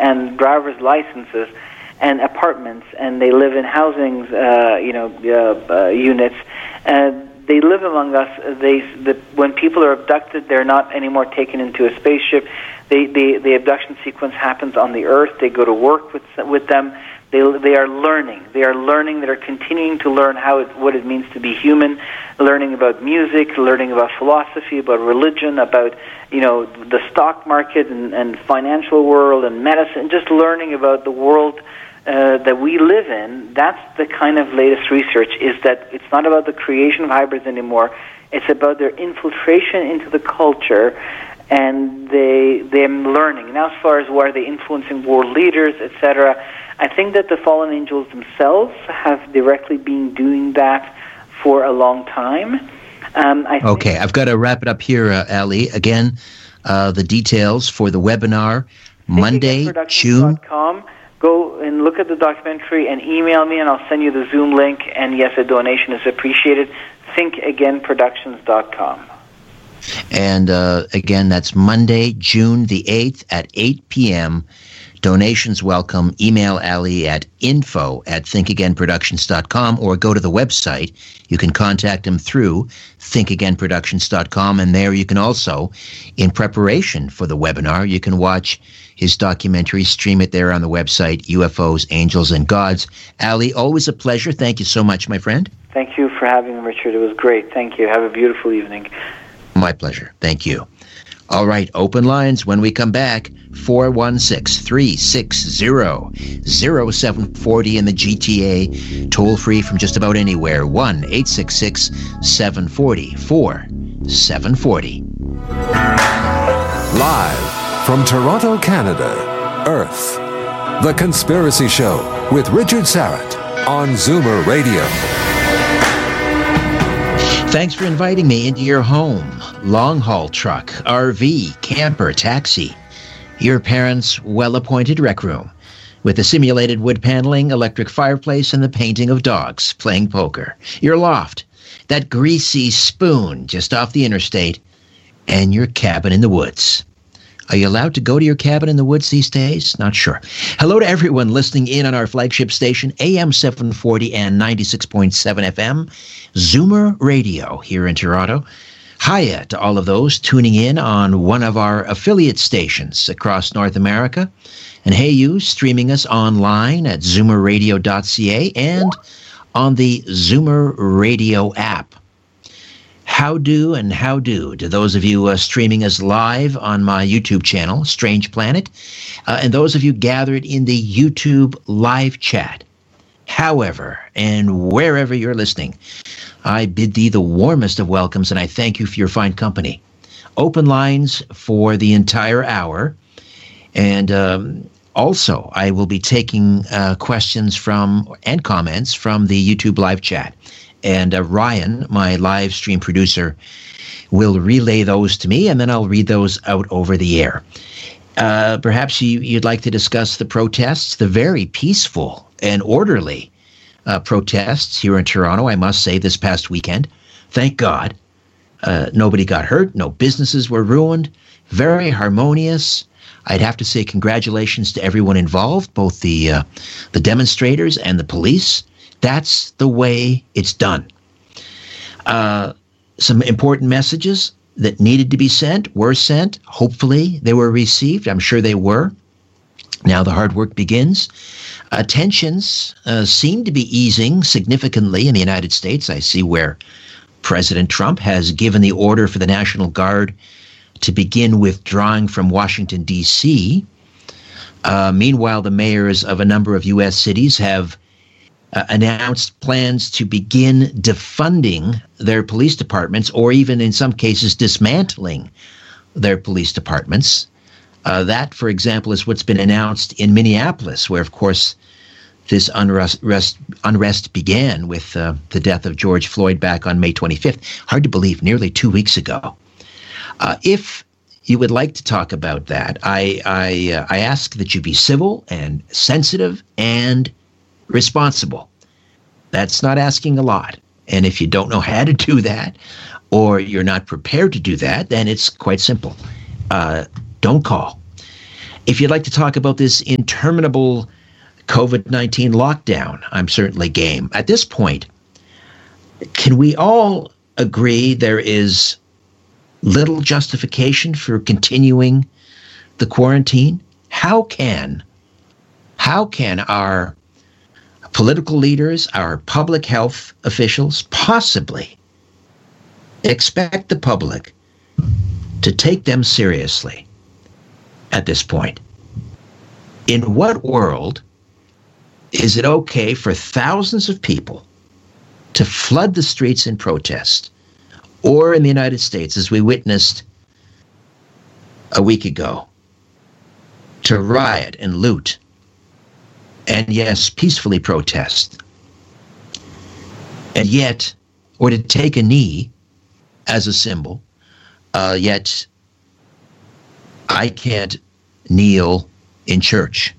and driver's licenses and apartments, and they live in housings, units. They live among us. When people are abducted, they're not anymore taken into a spaceship. The abduction sequence happens on the Earth. They go to work with them. They are learning. They are continuing to learn what it means to be human, learning about music, learning about philosophy, about religion, about the stock market and financial world and medicine, just learning about the world that we live in. That's the kind of latest research, is that it's not about the creation of hybrids anymore. It's about their infiltration into the culture, and they're learning. Now, as far as why are they influencing world leaders, etc., I think that the fallen angels themselves have directly been doing that for a long time. Okay, I've got to wrap it up here, Ali. Again, the details for the webinar, Monday, June. Go and look at the documentary and email me, and I'll send you the Zoom link. And yes, a donation is appreciated. ThinkAgainProductions.com. And again, that's Monday, June the 8th at 8 p.m. Donations welcome. Email Ali at info@thinkagainproductions.com, or go to the website. You can contact him through thinkagainproductions.com, and there you can also, in preparation for the webinar, you can watch his documentary, stream it there on the website, UFOs, Angels, and Gods. Ali, always a pleasure. Thank you so much, my friend. Thank you for having me, Richard. It was great. Thank you. Have a beautiful evening. My pleasure. Thank you. All right, open lines when we come back. 416-360-0740 in the GTA. Toll free from just about anywhere. 1-866-740-4740. Live from Toronto, Canada, Earth. The Conspiracy Show with Richard Syrett on Zoomer Radio. Thanks for inviting me into your home. Long-haul truck, RV, camper, taxi. Your parents' well-appointed rec room with the simulated wood paneling, electric fireplace, and the painting of dogs playing poker. Your loft, that greasy spoon just off the interstate, and your cabin in the woods. Are you allowed to go to your cabin in the woods these days? Not sure. Hello to everyone listening in on our flagship station, AM 740 and 96.7 FM, Zoomer Radio here in Toronto. Hiya to all of those tuning in on one of our affiliate stations across North America. And hey you, streaming us online at zoomerradio.ca and on the Zoomer Radio app. How do to those of you streaming us live on my YouTube channel, Strange Planet, and those of you gathered in the YouTube live chat. However, and wherever you're listening, I bid thee the warmest of welcomes, and I thank you for your fine company. Open lines for the entire hour, and also I will be taking questions from and comments from the YouTube live chat. And Ryan, my live stream producer, will relay those to me, and then I'll read those out over the air. Perhaps you'd like to discuss the protests, the very peaceful and orderly protests here in Toronto, I must say, this past weekend. Thank God. Nobody got hurt. No businesses were ruined. Very harmonious. I'd have to say congratulations to everyone involved, both the demonstrators and the police. That's the way it's done. Some important messages that needed to be sent were sent. Hopefully they were received. I'm sure they were. Now the hard work begins. Tensions seem to be easing significantly in the United States. I see where President Trump has given the order for the National Guard to begin withdrawing from Washington, D.C. Meanwhile, the mayors of a number of U.S. cities have announced plans to begin defunding their police departments, or even in some cases dismantling their police departments. That, for example, is what's been announced in Minneapolis, where, of course, this unrest began with the death of George Floyd back on May 25th. Hard to believe, nearly 2 weeks ago. If you would like to talk about that, I ask that you be civil and sensitive and responsible. That's not asking a lot. And if you don't know how to do that, or you're not prepared to do that, then it's quite simple. Don't call. If you'd like to talk about this interminable COVID-19 lockdown, I'm certainly game. At this point, can we all agree there is little justification for continuing the quarantine? How can our political leaders, our public health officials possibly expect the public to take them seriously at this point? In what world is it okay for thousands of people to flood the streets in protest, or in the United States, as we witnessed a week ago, to riot and loot and, yes, peacefully protest, and yet, or to take a knee as a symbol, yet I can't kneel in church?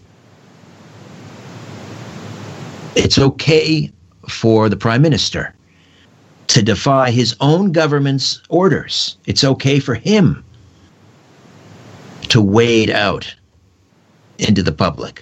It's okay for the Prime Minister to defy his own government's orders. It's okay for him to wade out into the public,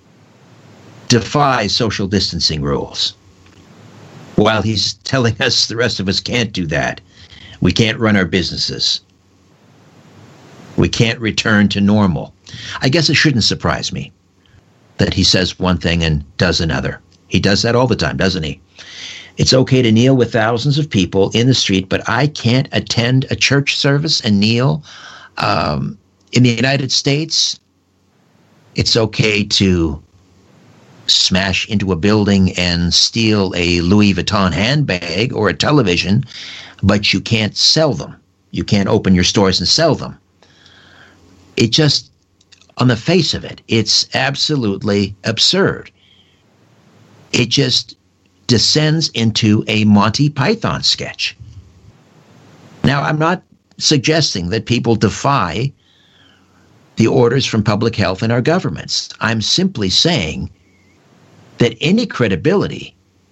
defy social distancing rules, while he's telling us the rest of us can't do that. We can't run our businesses. We can't return to normal. I guess it shouldn't surprise me that he says one thing and does another. He does that all the time, doesn't he? It's okay to kneel with thousands of people in the street, but I can't attend a church service and kneel. In the United States, it's okay to smash into a building and steal a Louis Vuitton handbag or a television, but you can't sell them. You can't open your stores and sell them. It just, on the face of it, it's absolutely absurd. It just descends into a Monty Python sketch. Now, I'm not suggesting that people defy the orders from public health and our governments. I'm simply saying that any credibility,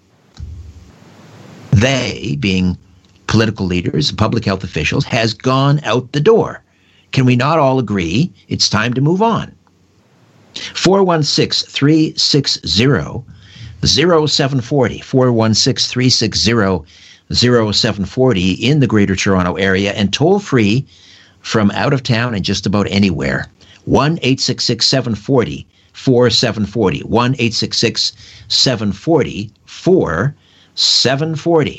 they, being political leaders, public health officials, has gone out the door. Can we not all agree it's time to move on? 416-360-0740, 416-360-0740 in the Greater Toronto Area, and toll free from out of town and just about anywhere. 1-866-740-4740, 1-866-740-4740.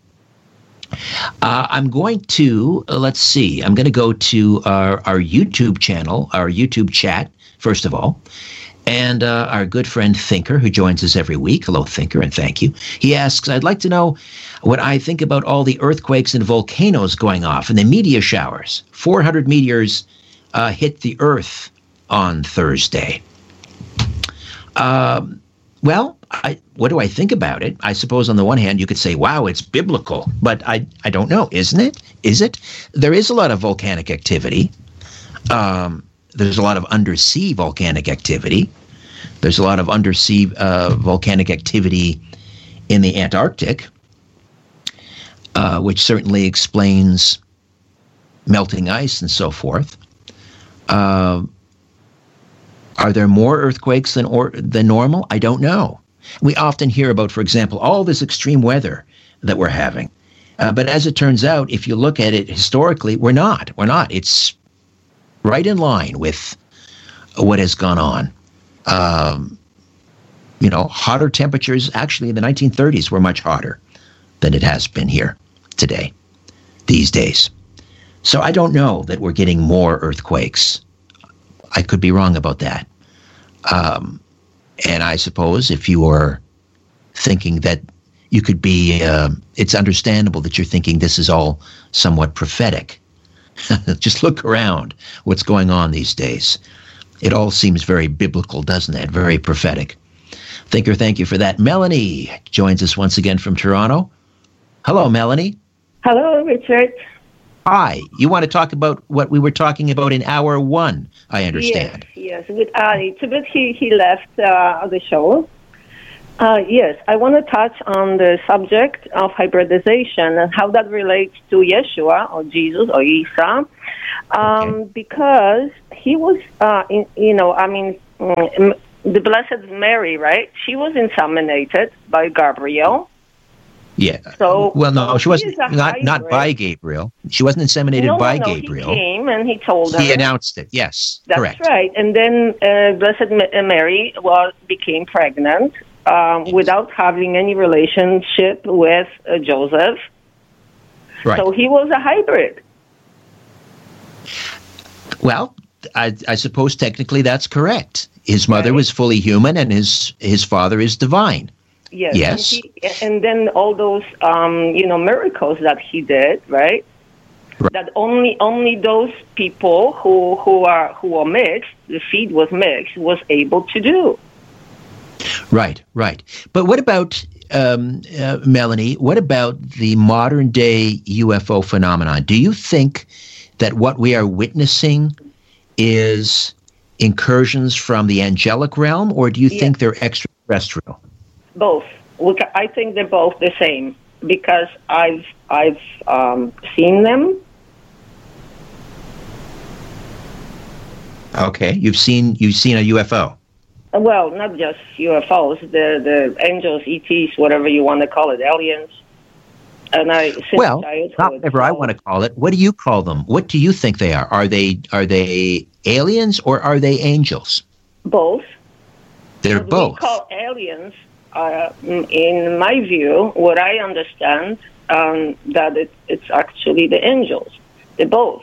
I'm going to, let's see, I'm going to go to our YouTube channel, our YouTube chat, first of all. And our good friend Thinker, who joins us every week. Hello, Thinker, and thank you. He asks, I'd like to know what I think about all the earthquakes and volcanoes going off and the meteor showers. 400 meteors hit the Earth on Thursday. Well, what do I think about it? I suppose on the one hand, you could say, wow, it's biblical. But I don't know, isn't it? Is it? There is a lot of volcanic activity. There's a lot of undersea volcanic activity. There's a lot of undersea volcanic activity in the Antarctic, which certainly explains melting ice and so forth. Are there more earthquakes than normal? I don't know. We often hear about, for example, all this extreme weather that we're having. But as it turns out, if you look at it historically, we're not. It's right in line with what has gone on. Hotter temperatures, actually in the 1930s, were much hotter than it has been here today, these days. So I don't know that we're getting more earthquakes. I could be wrong about that. And I suppose if you are thinking that you could be, it's understandable that you're thinking this is all somewhat prophetic. Just look around what's going on these days. It all seems very biblical, doesn't it? Very prophetic. Thinker, thank you for that. Melanie joins us once again from Toronto. Hello, Melanie. Hello, Richard. Hi. You want to talk about what we were talking about in hour one, I understand. Yes, with Ali. But he left the show. Yes, I want to touch on the subject of hybridization and how that relates to Yeshua or Jesus or Isa, because he was, the Blessed Mary, right? She was inseminated by Gabriel. Yeah. So, well, no, she wasn't. Not by Gabriel. She wasn't inseminated by Gabriel. He came and he told her. He announced it. Yes, that's correct. right. And then Blessed Mary became pregnant without having any relationship with Joseph. Right. So he was a hybrid. Well, I suppose technically that's correct. His mother was fully human, and his father is divine. Yes. And then all those miracles that he did, right? That only those people who are mixed, the seed was mixed, was able to do. Right. But what about Melanie? What about the modern day UFO phenomenon? Do you think that what we are witnessing is incursions from the angelic realm, or do you think they're extraterrestrial? Both. I think they're both the same because I've seen them. Okay, you've seen a UFO. Well, not just UFOs, the angels, ETs, whatever you want to call it, aliens. And not whatever I want to call it. What do you call them? What do you think they are? Are they aliens or are they angels? Both. They're both. We call aliens, in my view, what I understand, that it's actually the angels. They're both.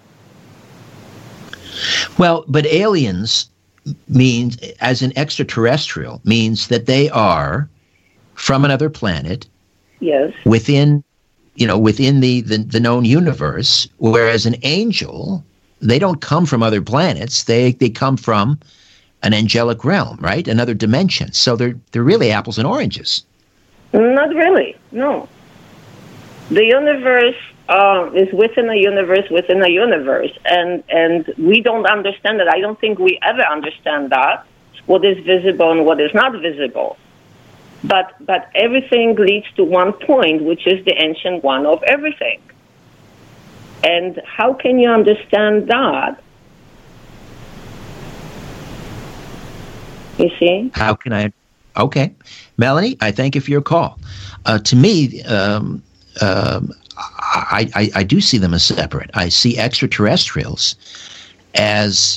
Well, but aliens means, as an extraterrestrial, means that they are from another planet. Yes. Within the known universe, whereas an angel, they don't come from other planets. They come from an angelic realm, right? Another dimension. So they're really apples and oranges. Not really. No. The universe is within a universe, and we don't understand that. I don't think we ever understand that, what is visible and what is not visible. But everything leads to one point, which is the ancient one of everything. And how can you understand that? You see? How can I? Okay. Melanie, I thank you for your call. To me, I do see them as separate. I see extraterrestrials as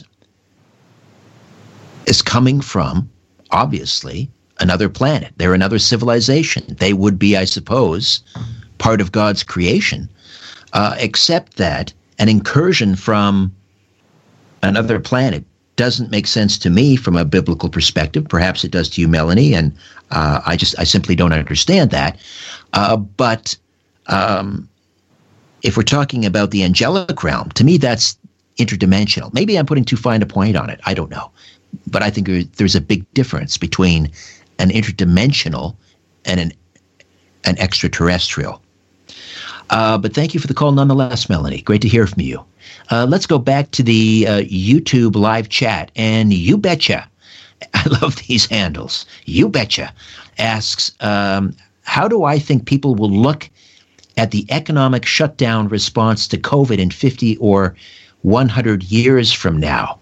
coming from, obviously, another planet. They're another civilization. They would be, I suppose, part of God's creation, except that an incursion from another planet doesn't make sense to me from a biblical perspective. Perhaps it does to you, Melanie, and I simply don't understand that. But if we're talking about the angelic realm, to me that's interdimensional. Maybe I'm putting too fine a point on it. I don't know. But I think there's a big difference between an interdimensional and an extraterrestrial. But thank you for the call nonetheless, Melanie. Great to hear from you. Let's go back to the YouTube live chat. And You Betcha, I love these handles. You Betcha asks, how do I think people will look at the economic shutdown response to COVID in 50 or 100 years from now?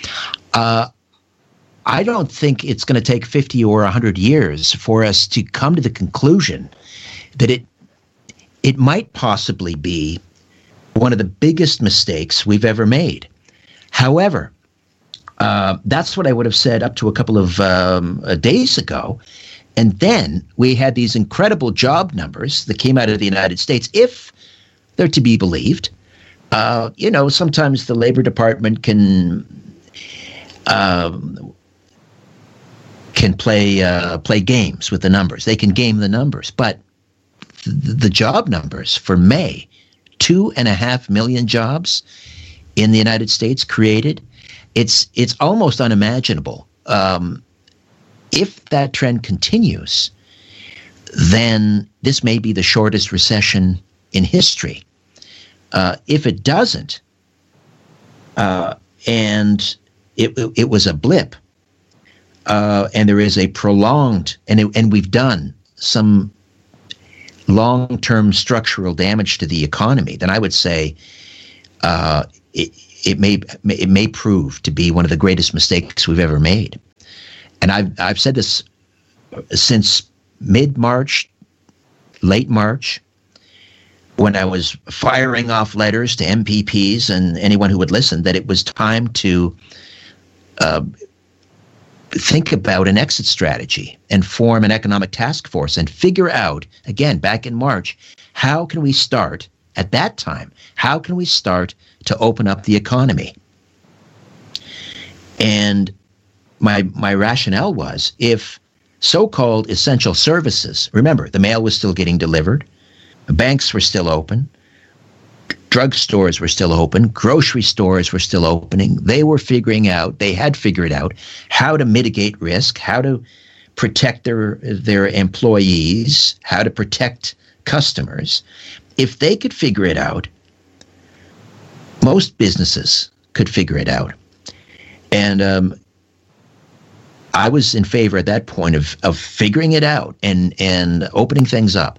I don't think it's going to take 50 or 100 years for us to come to the conclusion that it might possibly be one of the biggest mistakes we've ever made. However, that's what I would have said up to a couple of days ago. And then we had these incredible job numbers that came out of the United States, if they're to be believed. Sometimes the Labor Department can play games with the numbers. They can game the numbers. But the job numbers for May, 2.5 million jobs in the United States created. It's almost unimaginable. If that trend continues, then this may be the shortest recession in history. If it doesn't, and it was a blip, and there is a prolonged, and we've done some long-term structural damage to the economy, then I would say it may prove to be one of the greatest mistakes we've ever made. And I've said this since mid-March, late March, when I was firing off letters to MPPs and anyone who would listen, that it was time to think about an exit strategy and form an economic task force and figure out, again, back in March, how can we start, at that time, how can we start to open up the economy? And my rationale was, if so-called essential services, remember, the mail was still getting delivered, the banks were still open, drugstores were still open, grocery stores were still opening. They had figured out how to mitigate risk, how to protect their employees, how to protect customers. If they could figure it out, most businesses could figure it out. And I was in favor at that point of figuring it out and opening things up.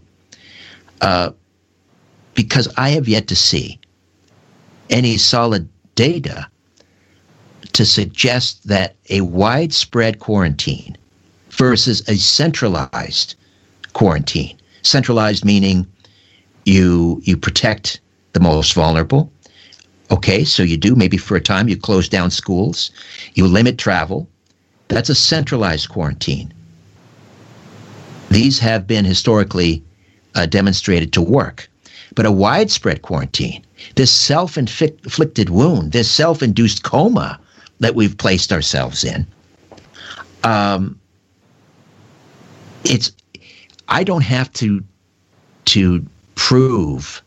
Because I have yet to see any solid data to suggest that a widespread quarantine versus a centralized quarantine, centralized meaning you protect the most vulnerable. Okay, so you do, maybe for a time, you close down schools, you limit travel. That's a centralized quarantine. These have been historically demonstrated to work. But a widespread quarantine, this self-inflicted wound, this self-induced coma that we've placed ourselves in, I don't have to prove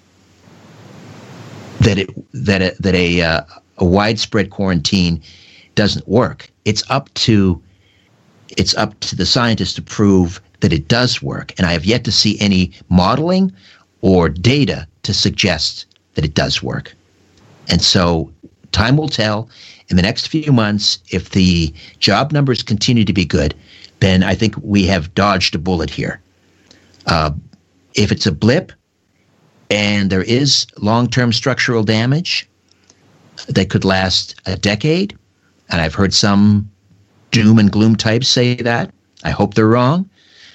that a widespread quarantine doesn't work. It's up to the scientists to prove that it does work, and I have yet to see any modeling or data to suggest that it does work. And so time will tell. In the next few months, if the job numbers continue to be good, then I think we have dodged a bullet here. If it's a blip and there is long-term structural damage that could last a decade, and I've heard some doom and gloom types say that, I hope they're wrong,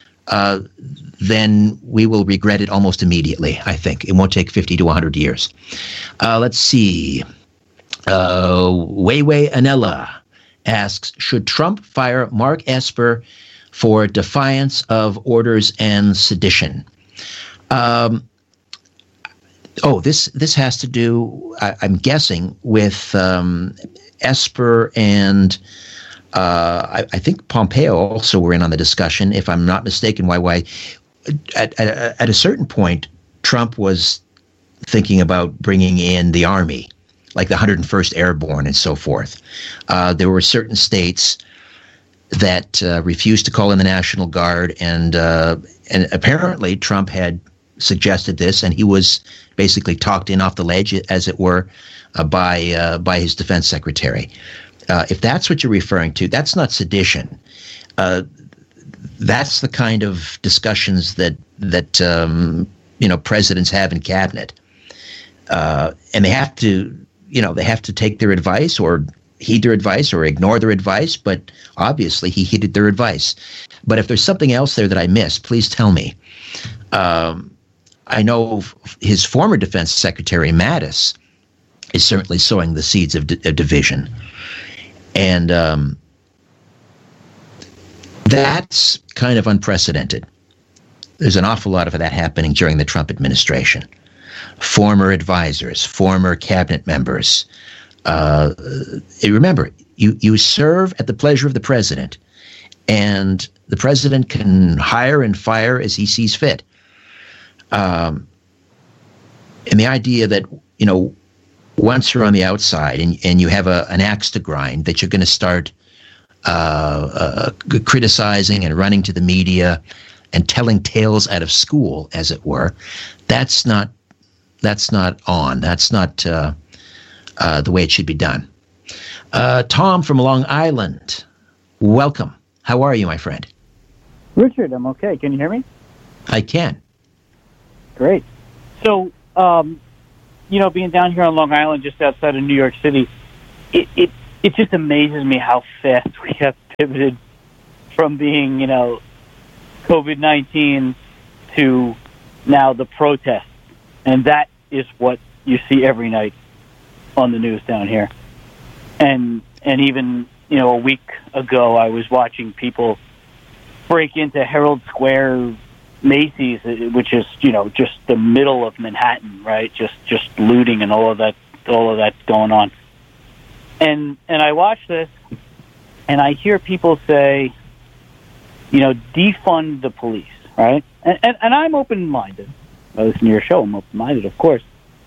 then we will regret it almost immediately, I think. It won't take 50 to 100 years. Let's see. Weiwei Anella asks, should Trump fire Mark Esper for defiance of orders and sedition? This has to do, I'm guessing, with Esper and I think Pompeo also were in on the discussion, if I'm not mistaken. Why? At a certain point, Trump was thinking about bringing in the Army, like the 101st Airborne and so forth. There were certain states that refused to call in the National Guard, and apparently Trump had suggested this, and he was basically talked in off the ledge, as it were, by his defense secretary. If that's what you're referring to, that's not sedition. That's the kind of discussions that presidents have in cabinet, and they have to take their advice or heed their advice or ignore their advice. But obviously, he heeded their advice. But if there's something else there that I missed, please tell me. I know his former defense secretary Mattis is certainly sowing the seeds of division. And that's kind of unprecedented. There's an awful lot of that happening during the Trump administration. Former advisors, former cabinet members. Remember, you serve at the pleasure of the president, and the president can hire and fire as he sees fit. And the idea that, once you're on the outside and you have an axe to grind, that you're going to start criticizing and running to the media and telling tales out of school, as it were, that's not on. That's not the way it should be done. Tom from Long Island Welcome. How are you, my friend? Richard, I'm okay. Can you hear me? I can. Great. So, being down here on Long Island, just outside of New York City, it just amazes me how fast we have pivoted from being, COVID-19 to now the protests. And that is what you see every night on the news down here. And even, a week ago, I was watching people break into Herald Square, Macy's, which is, just the middle of Manhattan, right? Just looting and all of that going on. And I watch this, and I hear people say, defund the police, right? And I'm open-minded. I listen to your show. I'm open-minded, of course.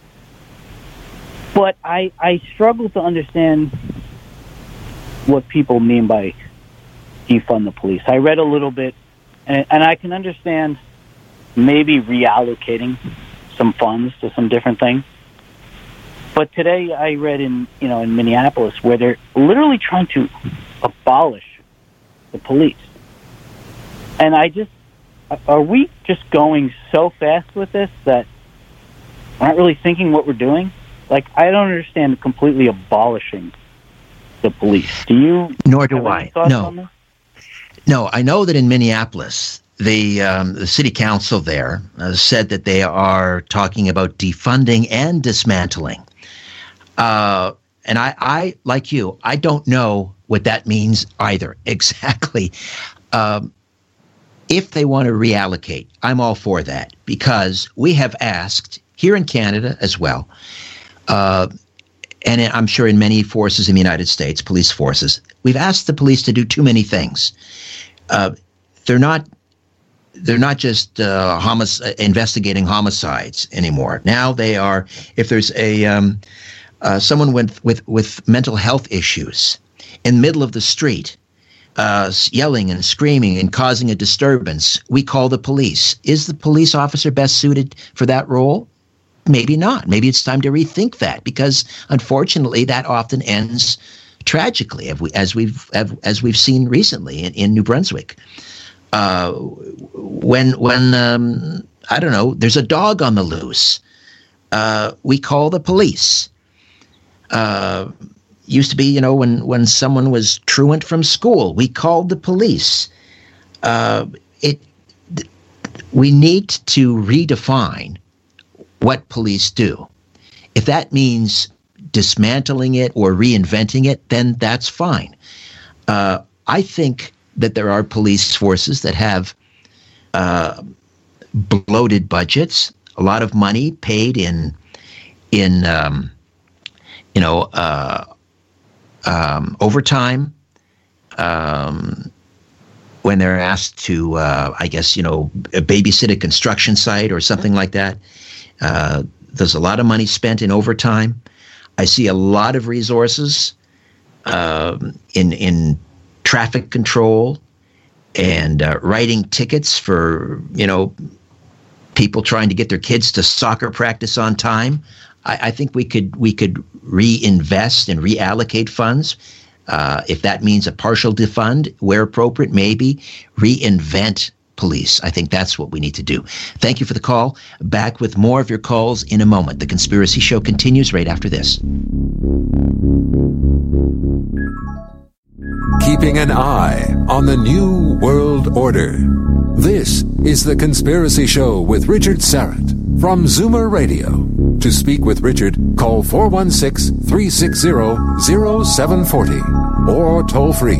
But I struggle to understand what people mean by defund the police. I read a little bit, and I can understand maybe reallocating some funds to some different things. But today I read in Minneapolis where they're literally trying to abolish the police. And are we just going so fast with this that we're not really thinking what we're doing? Like, I don't understand completely abolishing the police. Do you? Nor do I. No, I know that in Minneapolis, the city council there said that they are talking about defunding and dismantling. And I, like you, I don't know what that means either exactly. If they want to reallocate, I'm all for that, because we have asked here in Canada as well, and I'm sure in many forces in the United States, police forces, we've asked the police to do too many things. They're not just investigating homicides anymore. Now they are, if there's someone with mental health issues in the middle of the street, yelling and screaming and causing a disturbance, we call the police. Is the police officer best suited for that role? Maybe not. Maybe it's time to rethink that, because unfortunately that often ends tragically, as we've seen recently in New Brunswick. When I don't know, there's a dog on the loose, we call the police. Used to be, when someone was truant from school, we called the police. We need to redefine what police do. If that means dismantling it or reinventing it, then that's fine. I think that there are police forces that have bloated budgets, a lot of money paid in overtime, when they're asked to, babysit a construction site or something like that. There's a lot of money spent in overtime. I see a lot of resources in traffic control and writing tickets for, people trying to get their kids to soccer practice on time. I think we could reinvest and reallocate funds. If that means a partial defund, where appropriate, maybe reinvent police. I think that's what we need to do. Thank you for the call. Back with more of your calls in a moment. The Conspiracy Show continues right after this. Keeping an eye on the New World Order. This is The Conspiracy Show with Richard Syrett from Zoomer Radio. To speak with Richard, call 416-360-0740 or toll free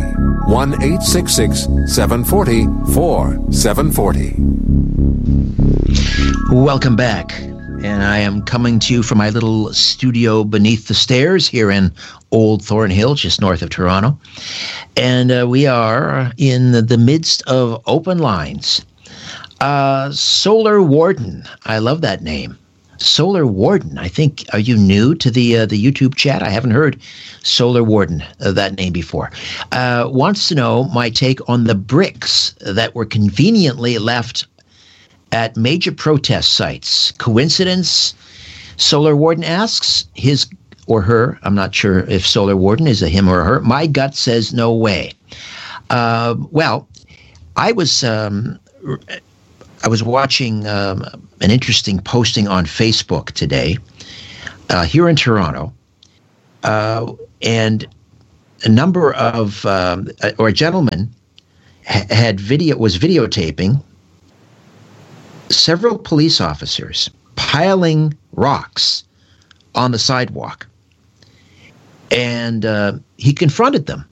1-866-740-4740. Welcome back. And I am coming to you from my little studio beneath the stairs here in Old Thornhill, just north of Toronto. And we are in the midst of open lines. Solar Warden. I love that name. Solar Warden. I think, are you new to the YouTube chat? I haven't heard Solar Warden, that name before. Wants to know my take on the bricks that were conveniently left at major protest sites. Coincidence? Solar Warden asks. His or her, I'm not sure if Solar Warden is a him or a her. My gut says no way. Well, I was watching an interesting posting on Facebook today here in Toronto, and a number of or a gentleman was videotaping several police officers piling rocks on the sidewalk, and he confronted them.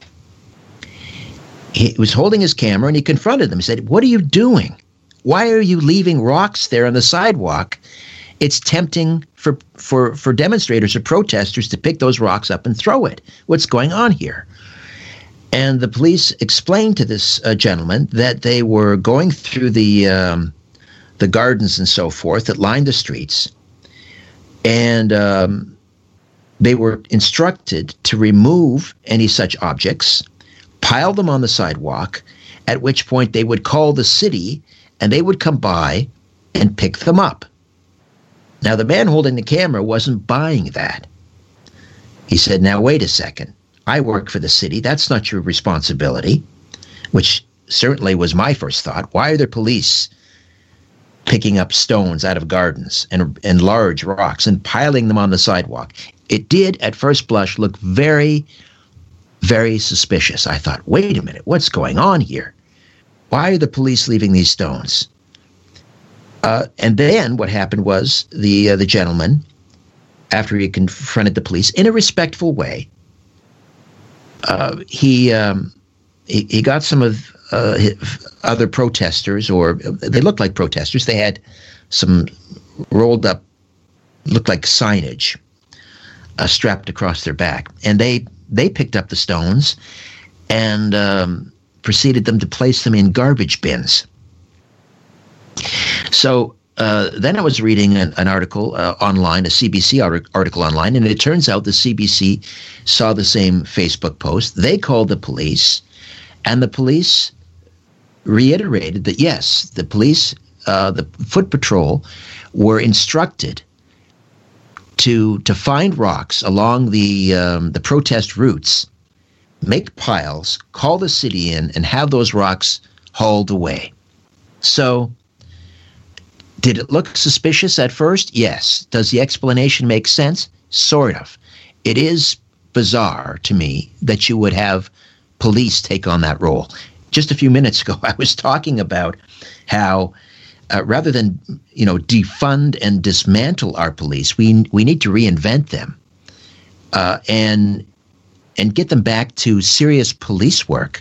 He was holding his camera and he confronted them. He said, "What are you doing? Why are you leaving rocks there on the sidewalk? It's tempting for demonstrators or protesters to pick those rocks up and throw it. What's going on here?" And the police explained to this gentleman that they were going through the gardens and so forth that lined the streets, and they were instructed to remove any such objects, pile them on the sidewalk, at which point they would call the city and they would come by and pick them up. Now, the man holding the camera wasn't buying that. He said, "Now, wait a second. I work for the city. That's not your responsibility," which certainly was my first thought. Why are the police picking up stones out of gardens and large rocks and piling them on the sidewalk? It did, at first blush, look very, very suspicious. I thought, wait a minute, what's going on here? Why are the police leaving these stones? And then what happened was the gentleman, after he confronted the police in a respectful way, he got some of other protesters, or they looked like protesters. They had some rolled up, looked like signage strapped across their back, and they picked up the stones and proceeded them to place them in garbage bins. So then I was reading an article online, a CBC article online, and it turns out the CBC saw the same Facebook post. They called the police, and the police reiterated that, yes, the police, the Foot Patrol, were instructed to find rocks along the protest routes, make piles, call the city in, and have those rocks hauled away. So, did it look suspicious at first? Yes. Does the explanation make sense? Sort of. It is bizarre to me that you would have police take on that role. Just a few minutes ago, I was talking about how rather than defund and dismantle our police, we need to reinvent them and get them back to serious police work.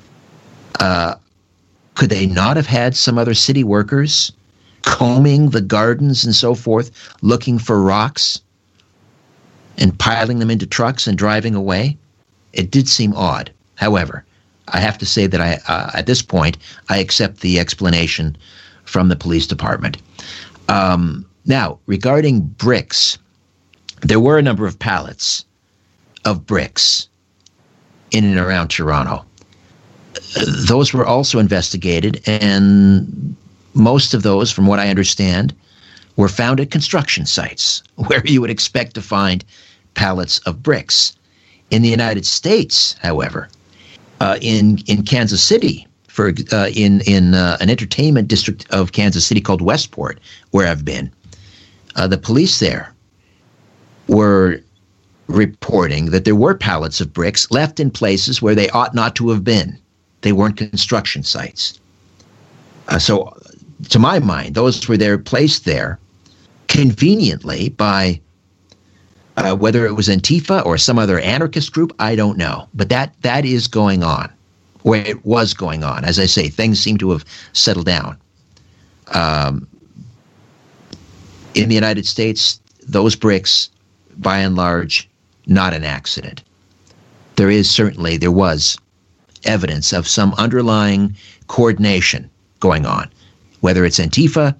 Could they not have had some other city workers combing the gardens and so forth, looking for rocks and piling them into trucks and driving away? It did seem odd. However, I have to say that at this point, I accept the explanation from the police department. Now, regarding bricks, there were a number of pallets of bricks in and around Toronto. Those were also investigated, and most of those, from what I understand, were found at construction sites where you would expect to find pallets of bricks. In the United States, however, in Kansas City, in an entertainment district of Kansas City called Westport, where I've been, the police there were reporting that there were pallets of bricks left in places where they ought not to have been. They weren't construction sites. So, to my mind, those were placed there conveniently by whether it was Antifa or some other anarchist group, I don't know. But that is going on, or it was going on. As I say, things seem to have settled down. In the United States, those bricks, by and large, not an accident. There was evidence of some underlying coordination going on, whether it's Antifa,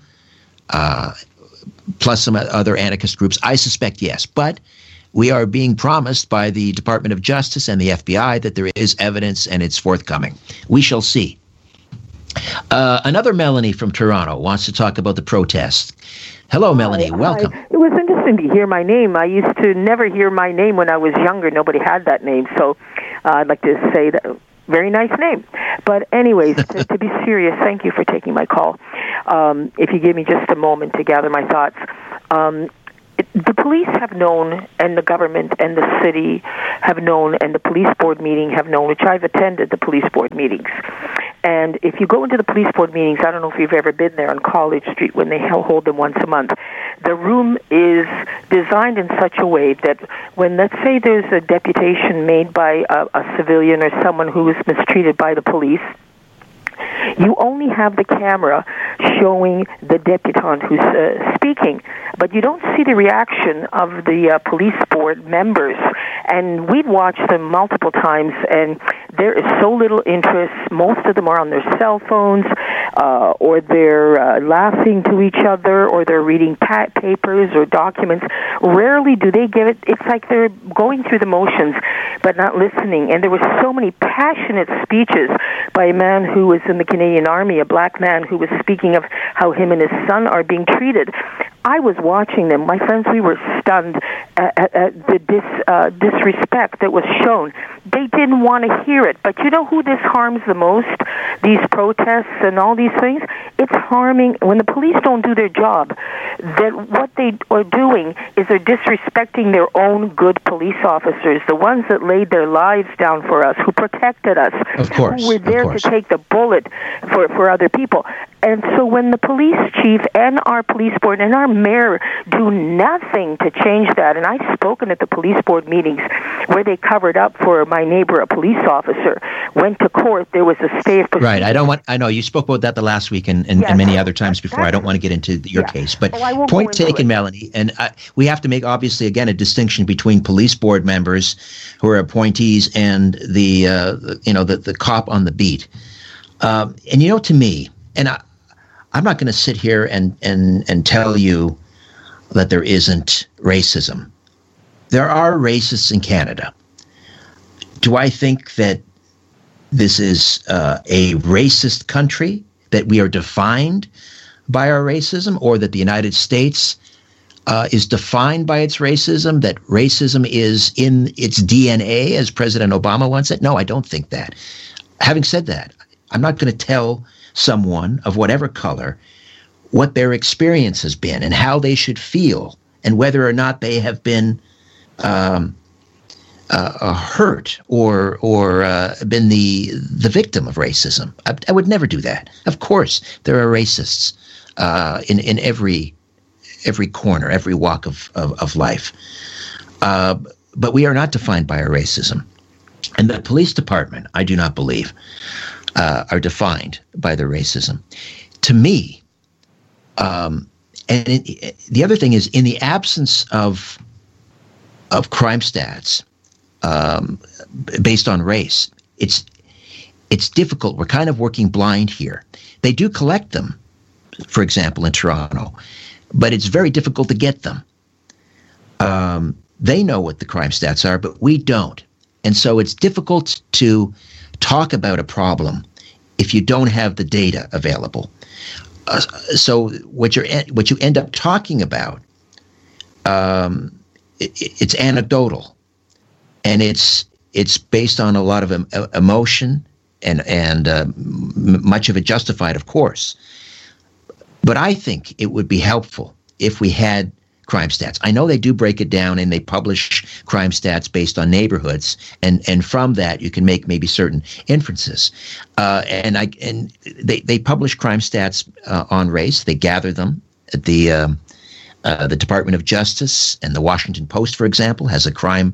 plus some other anarchist groups. I suspect yes, but we are being promised by the Department of Justice and the FBI that there is evidence and it's forthcoming. We shall see. Another Melanie from Toronto wants to talk about the protest. Hello, Melanie. Welcome. It was interesting to hear my name. I used to never hear my name when I was younger. Nobody had that name. So I'd like to say that Very nice name. But anyways, to be serious, thank you for taking my call. If you give me just a moment to gather my thoughts. The police have known, and the government and the city have known, and the police board meeting have known, which I've attended the police board meetings. And if you go into the police board meetings, I don't know if you've ever been there on College Street when they hold them once a month, the room is designed in such a way that when, let's say, there's a deputation made by a civilian or someone who is mistreated by the police, you only have the camera showing the deputant who's speaking, but you don't see the reaction of the police board members. And we've watched them multiple times, and there is so little interest. Most of them are on their cell phones, or they're laughing to each other, or they're reading papers or documents. Rarely do they give it. It's like they're going through the motions, but not listening. And there were so many passionate speeches by a man who was in the Canadian Army, a black man who was speaking of how him and his son are being treated. I was watching them. My friends, we were stunned at the disrespect that was shown. They didn't want to hear it. But you know who this harms the most? These protests and all these things? It's harming, when the police don't do their job, that what they are doing is they're disrespecting their own good police officers, the ones that laid their lives down for us, who protected us, of course, who were there to take the bullet for other people. And so when the police chief and our police board and our mayor do nothing to change that, and I've spoken at the police board meetings where they covered up for my neighbor, a police officer, went to court, there was a stay of proceedings. Right, I know you spoke about that the last week and many other times before. I don't want to get into your case, but point taken, Melanie, and we have to make, obviously, again, a distinction between police board members who are appointees and the cop on the beat. And to me, and I'm not going to sit here and tell you that there isn't racism. There are racists in Canada. Do I think that this is a racist country, that we are defined by our racism, or that the United States is defined by its racism, that racism is in its DNA, as President Obama once said? No, I don't think that. Having said that, I'm not going to tell someone of whatever color what their experience has been and how they should feel and whether or not they have been hurt or been the victim of racism. I would never do that. Of course, there are racists in every corner, every walk of life. But we are not defined by our racism. And the police department, I do not believe, are defined by their racism. To me, the other thing is, in the absence of crime stats based on race, it's difficult. We're kind of working blind here. They do collect them, for example, in Toronto, but it's very difficult to get them. They know what the crime stats are, but we don't. And so it's difficult to talk about a problem if you don't have the data available. So what you end up talking about, it's anecdotal, and it's based on a lot of emotion and much of it justified, of course. But I think it would be helpful if we had crime stats. I know they do break it down and they publish crime stats based on neighborhoods, and from that you can make maybe certain inferences. And they publish crime stats on race. They gather them at the Department of Justice, and the Washington Post, for example, has a crime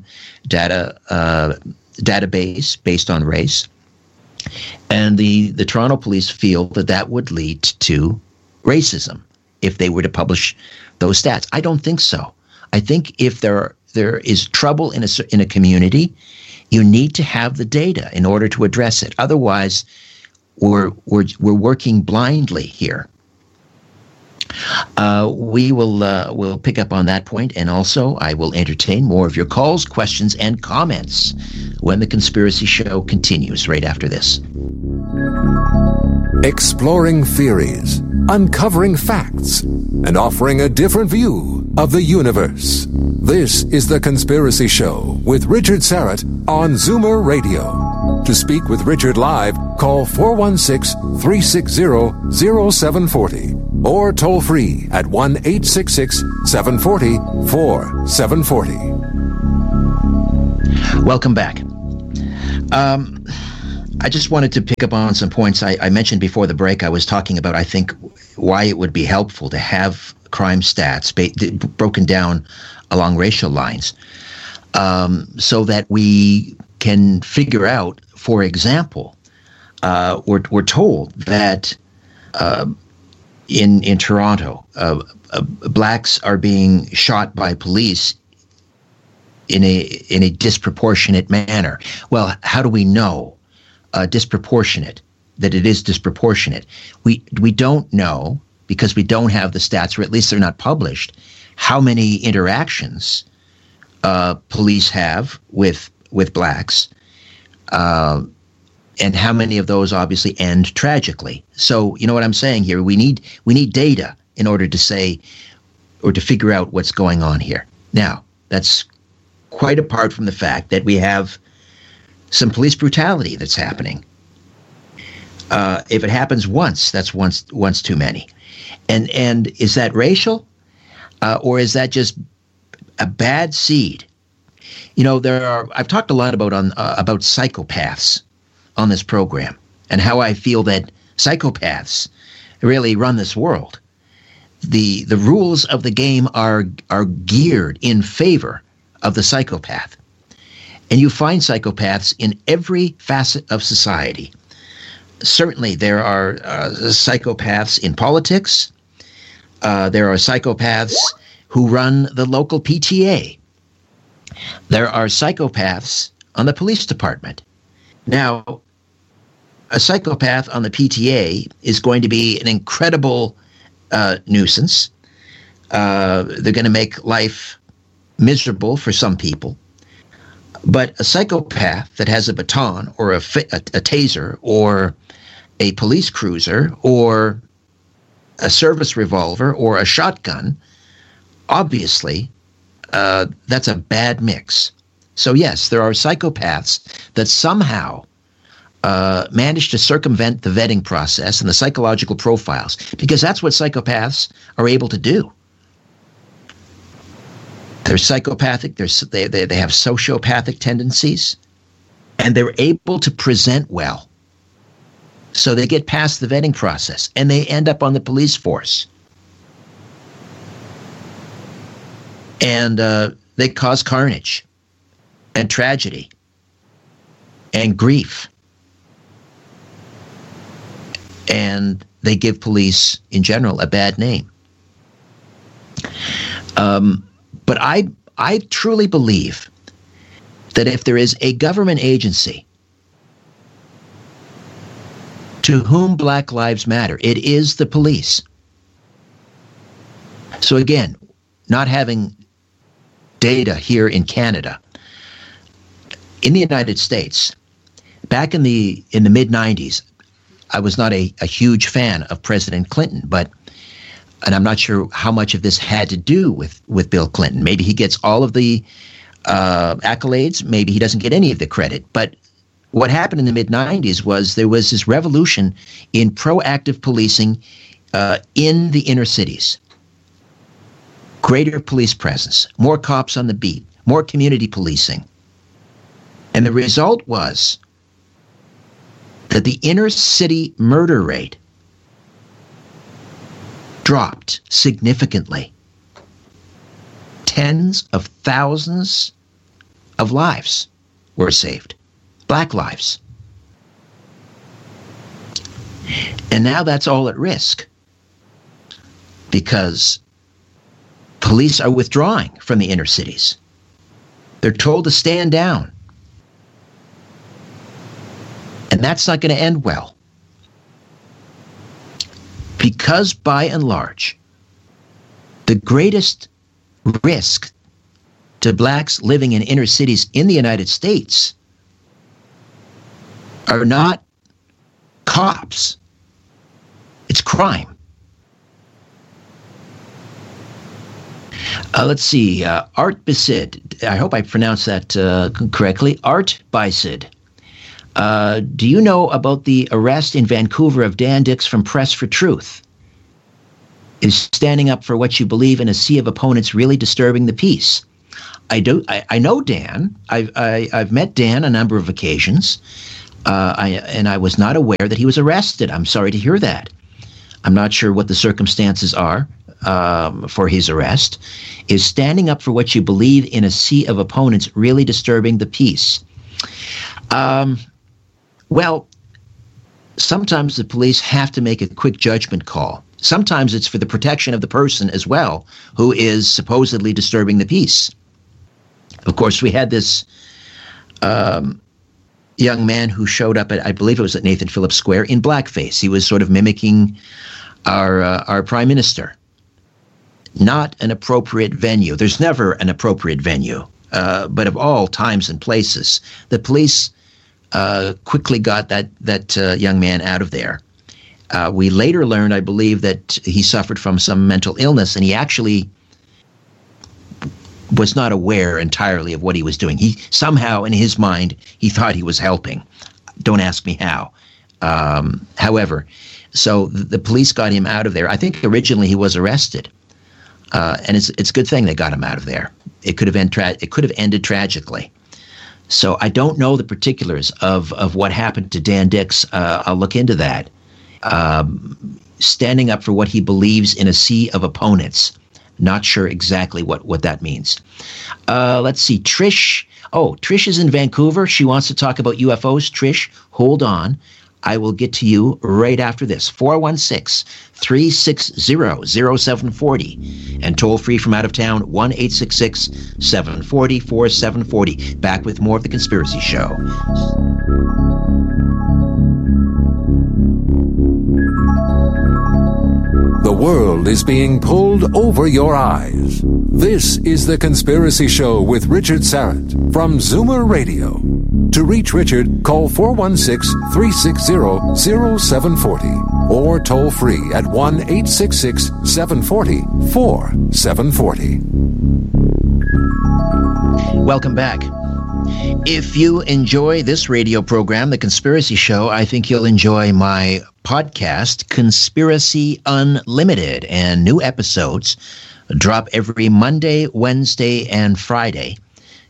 database based on race. And the Toronto police feel that would lead to racism if they were to publish those stats. I don't think so. I think if there is trouble in a community, you need to have the data in order to address it. Otherwise, we're working blindly here. We'll pick up on that point, and also I will entertain more of your calls, questions, and comments when the Conspiracy Show continues right after this. Exploring theories, uncovering facts, and offering a different view of the universe. This is The Conspiracy Show with Richard Syrett on Zoomer Radio. To speak with Richard live, call 416-360-0740 or toll free at 1-866-740-4740. Welcome back. I just wanted to pick up on some points I mentioned before the break. I was talking about, I think, why it would be helpful to have crime stats broken down along racial lines, so that we can figure out, for example, we're told that in Toronto, blacks are being shot by police in a disproportionate manner. Well, how do we know disproportionate, that it is disproportionate? We don't know, because we don't have the stats, or at least they're not published, how many interactions police have with blacks, and how many of those obviously end tragically. So, you know what I'm saying here? We need data in order to say, or to figure out what's going on here. Now, that's quite apart from the fact that we have some police brutality that's happening. If it happens once, that's once too many. And is that racial, or is that just a bad seed? You know, I've talked a lot about psychopaths on this program, and how I feel that psychopaths really run this world. The rules of the game are geared in favor of the psychopath. And you find psychopaths in every facet of society. Certainly there are psychopaths in politics. There are psychopaths who run the local PTA. There are psychopaths on the police department. Now, a psychopath on the PTA is going to be an incredible nuisance. They're going to make life miserable for some people. But a psychopath that has a baton or a taser or a police cruiser or a service revolver or a shotgun, obviously, that's a bad mix. So yes, there are psychopaths that somehow manage to circumvent the vetting process and the psychological profiles, because that's what psychopaths are able to do. They're psychopathic, they have sociopathic tendencies, and they're able to present well. So they get past the vetting process, and they end up on the police force. And they cause carnage and tragedy and grief. And they give police, in general, a bad name. But I truly believe that if there is a government agency to whom Black Lives Matter, it is the police. So again, not having data here in Canada, in the United States, back in the mid-90s, I was not a huge fan of President Clinton, and I'm not sure how much of this had to do with Bill Clinton. Maybe he gets all of the accolades. Maybe he doesn't get any of the credit. But what happened in the mid-90s was there was this revolution in proactive policing in the inner cities. Greater police presence, more cops on the beat, more community policing. And the result was that the inner city murder rate dropped significantly. Tens of thousands of lives were saved. Black lives. And now that's all at risk, because police are withdrawing from the inner cities. They're told to stand down. And that's not going to end well. Because by and large, the greatest risk to blacks living in inner cities in the United States are not cops. It's crime. Let's see. Art Bisid. I hope I pronounced that correctly. Art Bisid Do you know about the arrest in Vancouver of Dan Dix from Press for Truth? Is standing up for what you believe in a sea of opponents really disturbing the peace? I know Dan. I've met Dan a number of occasions, and I was not aware that he was arrested. I'm sorry to hear that. I'm not sure what the circumstances are for his arrest. Is standing up for what you believe in a sea of opponents really disturbing the peace? Well, sometimes the police have to make a quick judgment call. Sometimes it's for the protection of the person as well, who is supposedly disturbing the peace. Of course, we had this young man who showed up at, I believe it was at Nathan Phillips Square, in blackface. He was sort of mimicking our prime minister. Not an appropriate venue. There's never an appropriate venue, but of all times and places, the police quickly got that young man out of there. We later learned, I believe, that he suffered from some mental illness, and he actually was not aware entirely of what he was doing. He somehow, in his mind, he thought he was helping. Don't ask me how. However, so the police got him out of there. I think originally he was arrested, and it's a good thing they got him out of there. It could have ended tragically. So I don't know the particulars of what happened to Dan Dix. I'll look into that. Standing up for what he believes in a sea of opponents. Not sure exactly what that means. Let's see. Trish. Oh, Trish is in Vancouver. She wants to talk about UFOs. Trish, hold on. I will get to you right after this. 416-360-0740. And toll free from out of town, 1-866-740-4740. Back with more of The Conspiracy Show. The world is being pulled over your eyes. This is The Conspiracy Show with Richard Syrett from Zoomer Radio. To reach Richard, call 416-360-0740 or toll free at 1-866-740-4740. Welcome back. If you enjoy this radio program, The Conspiracy Show, I think you'll enjoy my podcast, Conspiracy Unlimited, and new episodes drop every Monday, Wednesday, and Friday.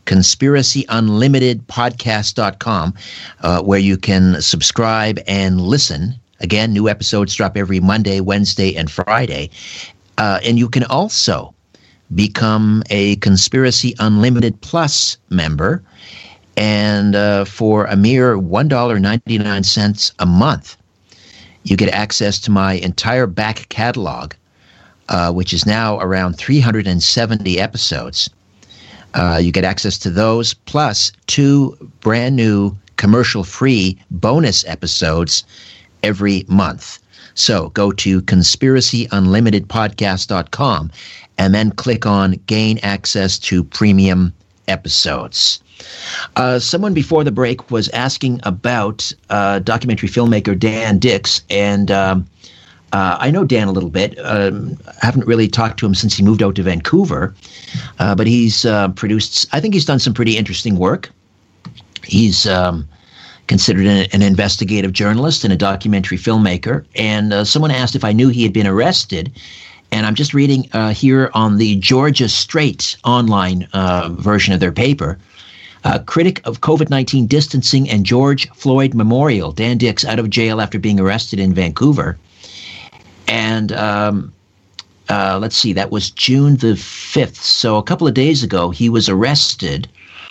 ConspiracyUnlimitedPodcast.com, where you can subscribe and listen. Again, new episodes drop every Monday, Wednesday, and Friday. And you can also become a Conspiracy Unlimited Plus member, and for a mere $1.99 a month, you get access to my entire back catalog, which is now around 370 episodes. You get access to those, plus 2 brand new commercial-free bonus episodes every month. So go to conspiracyunlimitedpodcast.com and then click on Gain Access to Premium Episodes. Someone before the break was asking about documentary filmmaker Dan Dix, and I know Dan a little bit. I haven't really talked to him since he moved out to Vancouver, but he's produced, I think he's done some pretty interesting work. He's considered an investigative journalist and a documentary filmmaker, and someone asked if I knew he had been arrested, and I'm just reading here on the Georgia Straight online version of their paper. Critic of COVID-19 distancing and George Floyd Memorial, Dan Dix out of jail after being arrested in Vancouver. And let's see, that was June the 5th. So a couple of days ago, he was arrested.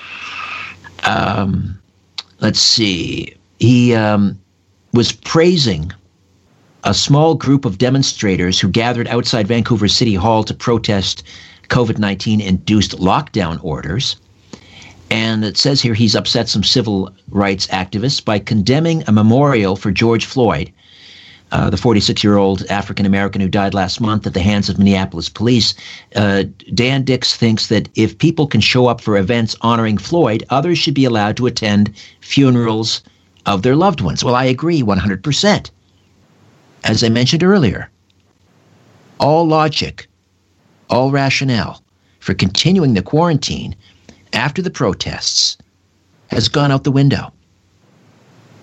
Let's see, he was praising a small group of demonstrators who gathered outside Vancouver City Hall to protest COVID-19 induced lockdown orders. And it says here he's upset some civil rights activists by condemning a memorial for George Floyd, the 46-year-old African-American who died last month at the hands of Minneapolis police. Dan Dix thinks that if people can show up for events honoring Floyd, others should be allowed to attend funerals of their loved ones. Well, I agree 100%. As I mentioned earlier, all logic, all rationale for continuing the quarantine after the protests has gone out the window.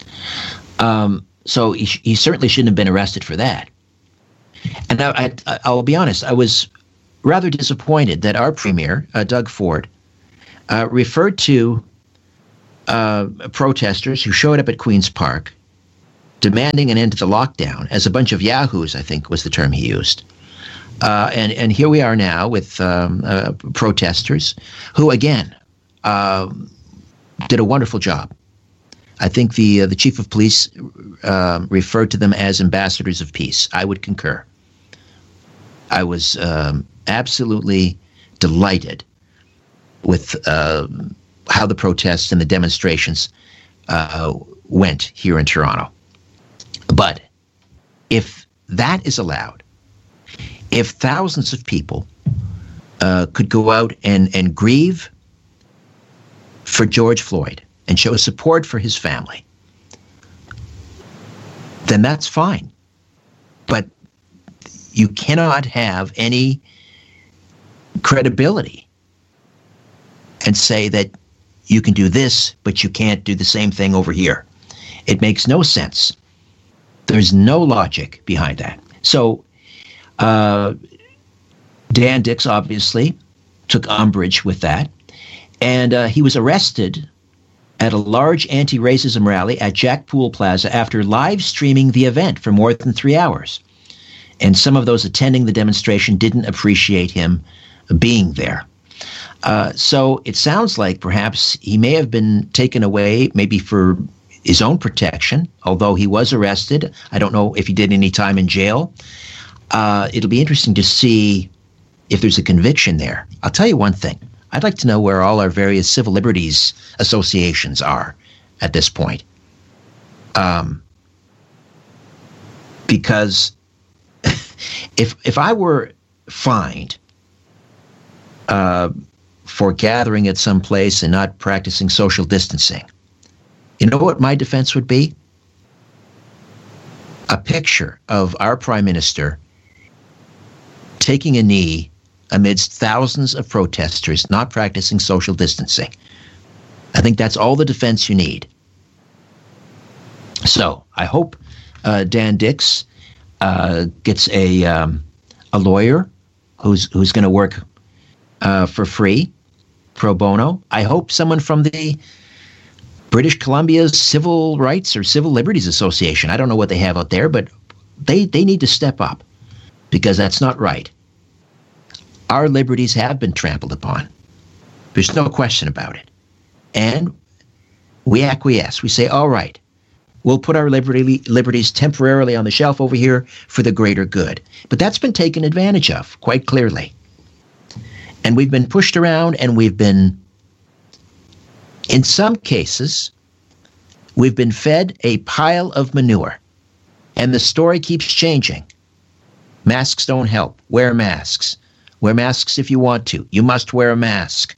So he certainly shouldn't have been arrested for that. And I'll be honest, I was rather disappointed that our premier, Doug Ford, referred to protesters who showed up at Queen's Park demanding an end to the lockdown as a bunch of yahoos, I think was the term he used. And here we are now with protesters who, again, did a wonderful job. I think the chief of police referred to them as ambassadors of peace. I would concur. I was absolutely delighted with how the protests and the demonstrations went here in Toronto. But if that is allowed, if thousands of people could go out and grieve for George Floyd and show support for his family, then that's fine. But you cannot have any credibility and say that you can do this, but you can't do the same thing over here. It makes no sense. There's no logic behind that. So Dan Dix obviously took umbrage with that, and he was arrested at a large anti-racism rally at Jack Pool Plaza after live streaming the event for more than 3 hours. And some of those attending the demonstration didn't appreciate him being there. So it sounds like perhaps he may have been taken away maybe for his own protection, although he was arrested. I don't know if he did any time in jail. It'll be interesting to see if there's a conviction there. I'll tell you one thing. I'd like to know where all our various civil liberties associations are at this point. Because if I were fined for gathering at some place and not practicing social distancing, you know what my defense would be? A picture of our prime minister taking a knee amidst thousands of protesters not practicing social distancing. I think that's all the defense you need. So I hope Dan Dix gets a lawyer who's going to work for free, pro bono. I hope someone from the British Columbia's Civil Rights or Civil Liberties Association, I don't know what they have out there, but they need to step up, because that's not right. Our liberties have been trampled upon. There's no question about it. And we acquiesce. We say, all right, we'll put our liberties temporarily on the shelf over here for the greater good. But that's been taken advantage of, quite clearly. And we've been pushed around, and we've been, in some cases, we've been fed a pile of manure. And the story keeps changing. Masks don't help. Wear masks. Wear masks if you want to. You must wear a mask.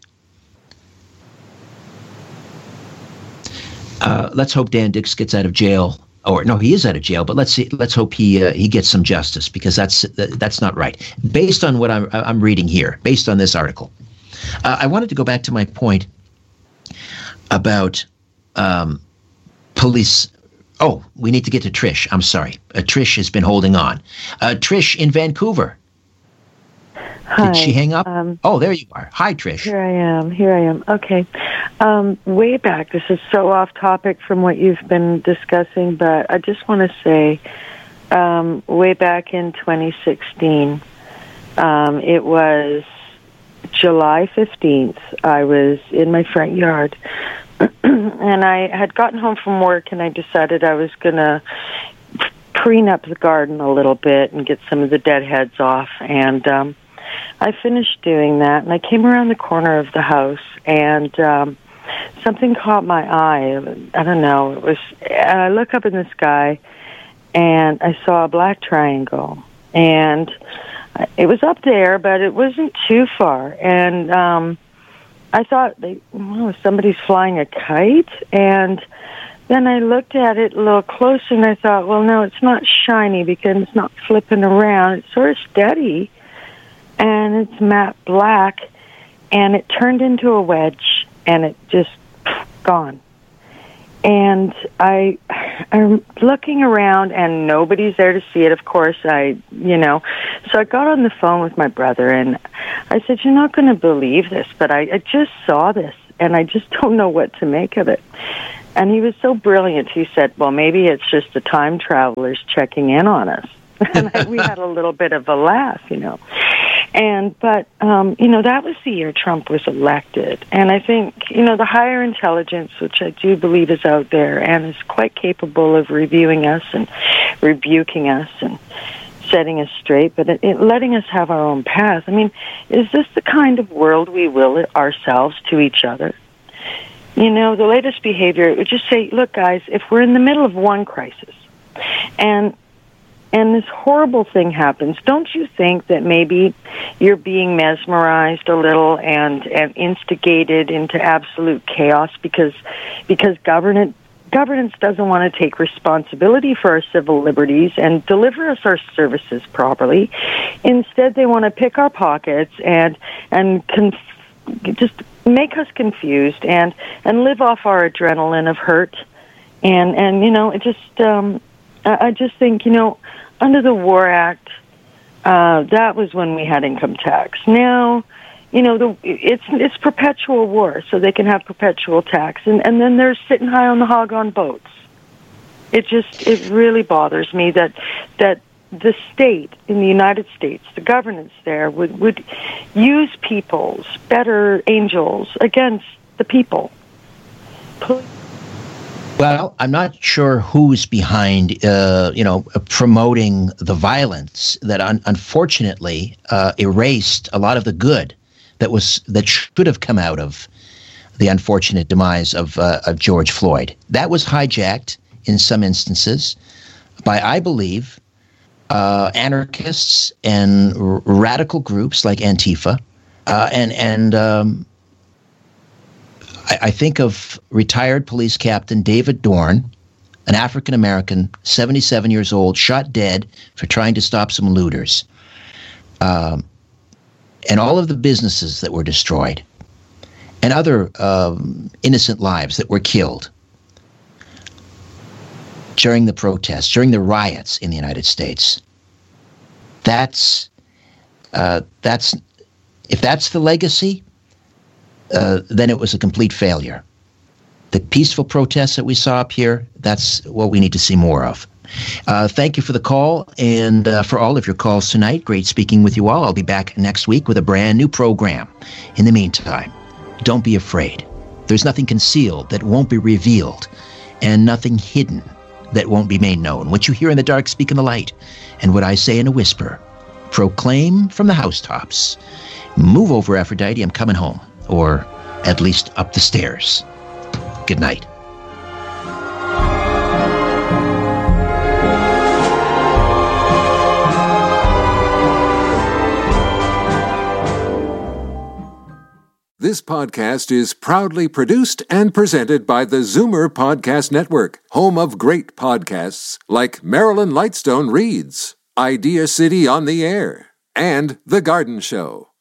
Let's hope Dan Dix gets out of jail. Or no, he is out of jail. But let's hope he gets some justice, because that's not right. Based on what I'm reading here, based on this article, I wanted to go back to my point about police. Oh, we need to get to Trish. I'm sorry. Trish has been holding on. Trish in Vancouver. Hi. Did she hang up? Oh, there you are. Hi, Trish. Here I am. Okay. Way back, this is so off topic from what you've been discussing, but I just want to say, way back in 2016, it was July 15th. I was in my front yard, and I had gotten home from work, and I decided I was going to preen up the garden a little bit and get some of the dead heads off, and I finished doing that, and I came around the corner of the house, and something caught my eye. I don't know. And I look up in the sky, and I saw a black triangle, and it was up there, but it wasn't too far. And I thought, somebody's flying a kite, and then I looked at it a little closer, and I thought, well, no, it's not shiny because it's not flipping around. It's sort of steady. And it's matte black, and it turned into a wedge, and it just gone. And I'm looking around, and nobody's there to see it, of course. So I got on the phone with my brother, and I said, "You're not going to believe this, but I just saw this, and I just don't know what to make of it." And he was so brilliant. He said, "Well, maybe it's just the time travelers checking in on us." And we had a little bit of a laugh, But that was the year Trump was elected. And I think, the higher intelligence, which I do believe is out there and is quite capable of reviewing us and rebuking us and setting us straight, but letting us have our own path. I mean, is this the kind of world we will ourselves to each other? The latest behavior would just say, look, guys, if we're in the middle of one crisis and this horrible thing happens, don't you think that maybe you're being mesmerized a little and instigated into absolute chaos because governance doesn't want to take responsibility for our civil liberties and deliver us our services properly? Instead, they want to pick our pockets and just make us confused and live off our adrenaline of hurt. I just think, under the War Act, that was when we had income tax. Now, it's perpetual war, so they can have perpetual tax. And then there's sitting high on the hog on boats. It really bothers me that the state in the United States, the governance there, would use people's better angels against the people. Well, I'm not sure who's behind, promoting the violence that unfortunately erased a lot of the good that should have come out of the unfortunate demise of George Floyd. That was hijacked in some instances by, I believe, anarchists and radical groups like Antifa, I think of retired police captain David Dorn, an African-American, 77 years old, shot dead for trying to stop some looters. And all of the businesses that were destroyed and other innocent lives that were killed during the protests, during the riots in the United States. If that's the legacy, then it was a complete failure. The peaceful protests that we saw up here, that's what we need to see more of. Thank you for the call and for all of your calls tonight. Great speaking with you all. I'll be back next week with a brand new program. In the meantime, don't be afraid. There's nothing concealed that won't be revealed, and nothing hidden that won't be made known. What you hear in the dark, speak in the light, and what I say in a whisper, proclaim from the housetops. Move over, Aphrodite, I'm coming home. Or at least up the stairs. Good night. This podcast is proudly produced and presented by the Zoomer Podcast Network, home of great podcasts like Marilyn Lightstone Reads, Idea City on the Air, and The Garden Show.